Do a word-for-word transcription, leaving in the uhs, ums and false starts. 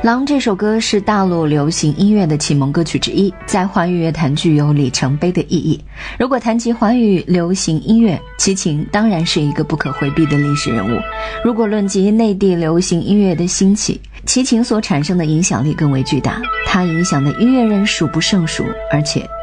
狼这首歌是大陆流行音乐的启蒙歌曲之一，在华语乐坛具有里程碑的意义。如果谈及华语流行音乐，齐秦当然是一个不可回避的历史人物。如果论及内地流行音乐的兴起，齐秦所产生的影响力更为巨大，他影响的音乐人数不胜数，而且